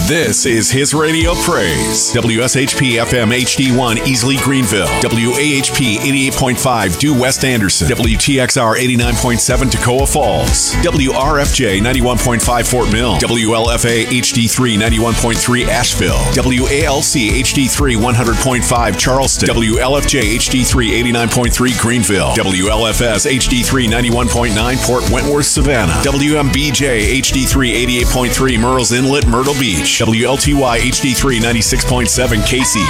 This is His Radio Praise. WSHP FM HD1 Easley Greenville. WAHP 88.5 Due West Anderson. WTXR 89.7 Toccoa Falls. WRFJ 91.5 Fort Mill. WLFA HD3 91.3 Asheville. WALC HD3 100.5 Charleston. WLFJ HD3 89.3 Greenville. WLFS HD3 91.9 Port Wentworth Savannah. WMBJ HD3 88.3 Murrells Inlet Myrtle Beach. WLTY HD3 96.7 Casey.